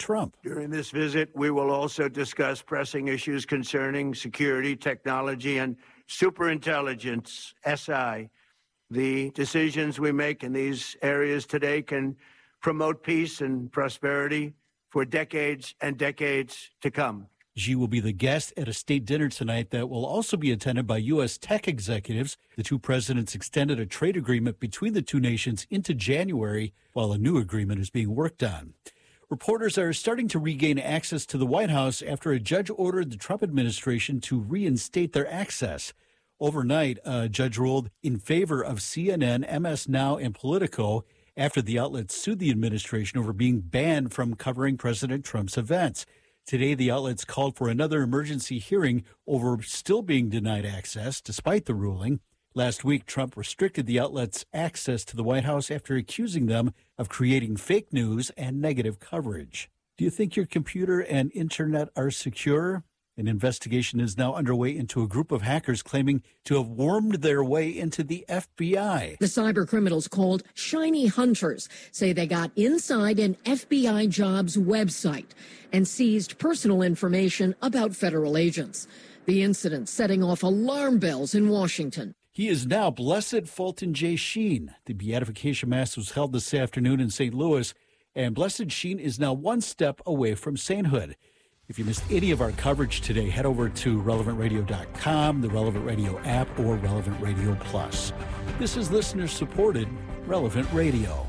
Trump. During this visit, we will also discuss pressing issues concerning security, technology, and superintelligence, SI. The decisions we make in these areas today can promote peace and prosperity for decades and decades to come. Xi will be the guest at a state dinner tonight that will also be attended by U.S. tech executives. The two presidents extended a trade agreement between the two nations into January, while a new agreement is being worked on. Reporters are starting to regain access to the White House after a judge ordered the Trump administration to reinstate their access. Overnight, a judge ruled in favor of CNN, MS Now, and Politico after the outlets sued the administration over being banned from covering President Trump's events. Today, the outlets called for another emergency hearing over still being denied access despite the ruling. Last week, Trump restricted the outlets' access to the White House after accusing them of creating fake news and negative coverage. Do you think your computer and internet are secure? An investigation is now underway into a group of hackers claiming to have wormed their way into the FBI. The cyber criminals called Shiny Hunters say they got inside an FBI jobs website and seized personal information about federal agents. The incident setting off alarm bells in Washington. He is now Blessed Fulton J. Sheen. The beatification mass was held this afternoon in St. Louis, and Blessed Sheen is now one step away from sainthood. If you missed any of our coverage today, head over to relevantradio.com, the Relevant Radio app, or Relevant Radio Plus. This is listener-supported Relevant Radio.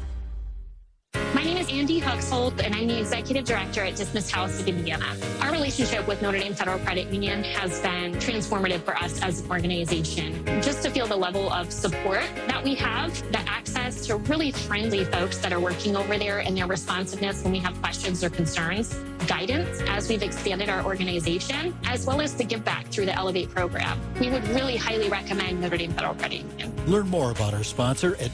My name is Andy Huxhold, and I'm the Executive Director at Dismissed House of Indiana. Our relationship with Notre Dame Federal Credit Union has been transformative for us as an organization. Just to feel the level of support that we have, the access to really friendly folks that are working over there and their responsiveness when we have questions or concerns, guidance as we've expanded our organization, as well as the give back through the Elevate program. We would really highly recommend Notre Dame Federal Credit Union. Learn more about our sponsor at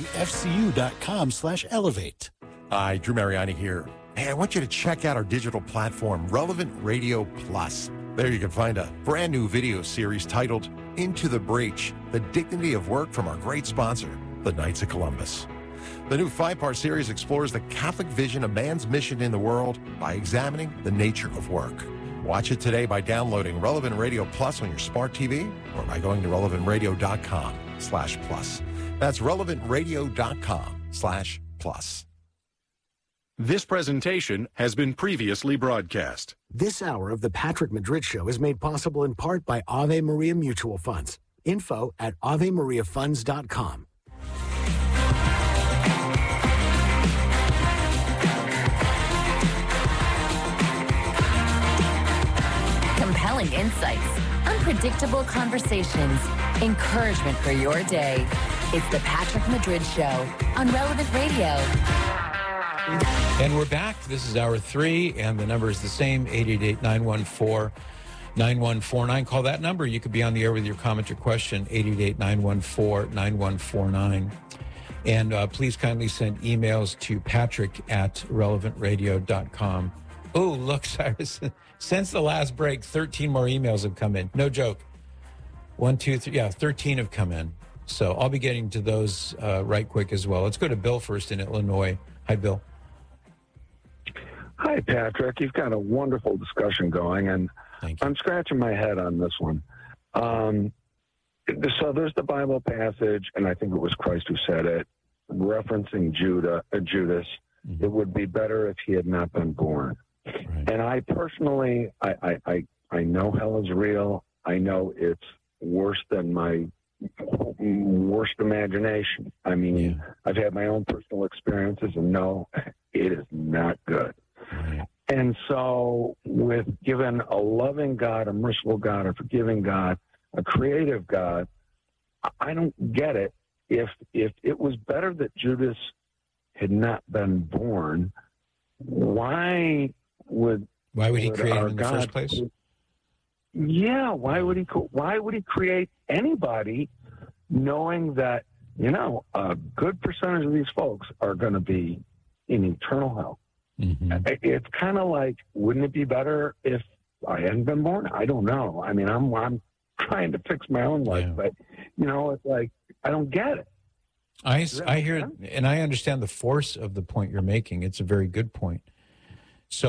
NotreDameFCU.com/elevate. Hi, Drew Mariani here. Hey, I want you to check out our digital platform, Relevant Radio Plus. There you can find a brand new video series titled Into the Breach, The Dignity of Work from our great sponsor, the Knights of Columbus. The new 5-part series explores the Catholic vision of man's mission in the world by examining the nature of work. Watch it today by downloading Relevant Radio Plus on your smart TV or by going to relevantradio.com/plus. That's relevantradio.com/plus. This presentation has been previously broadcast. This hour of the Patrick Madrid Show is made possible in part by Ave Maria Mutual Funds. Info at AveMariaFunds.com. Compelling insights, unpredictable conversations, encouragement for your day. It's the Patrick Madrid Show on Relevant Radio. And we're back. This is hour 3, and the number is the same, 888-914-9149. Call that number. You could be on the air with your comment or question, 888-914-9149. And please kindly send emails to patrick@relevantradio.com. Oh, look, Cyrus, since the last break, 13 more emails have come in. No joke. 1, 2, 3, 13 have come in. So I'll be getting to those right quick as well. Let's go to Bill first in Illinois. Hi, Bill. Hi, Patrick. You've got a wonderful discussion going, and I'm scratching my head on this one. So there's the Bible passage, and I think it was Christ who said it, referencing Judas. Mm-hmm. It would be better if he had not been born. Right. And I personally, I know hell is real. I know it's worse than my worst imagination. I mean, I've had my own personal experiences, and no, it is not good. Right. And so with given a loving God, a merciful God, a forgiving God, a creative God, I don't get it. If it was better that Judas had not been born, why would he create him in the first place? Yeah, why would he create anybody, knowing that a good percentage of these folks are going to be in eternal hell? Mm-hmm. It's kind of like, wouldn't it be better if I hadn't been born? I don't know. I mean, I'm trying to fix my own life, but it's like I don't get it. I hear, and I understand the force of the point you're making. It's a very good point.